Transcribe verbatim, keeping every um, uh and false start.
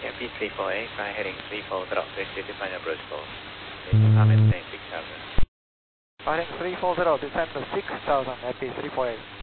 Yeah, P three four eight, fly heading three four zero, request to final approach call. Descend maintain six thousand. Heading three four zero, descend to six thousand at P three four eight.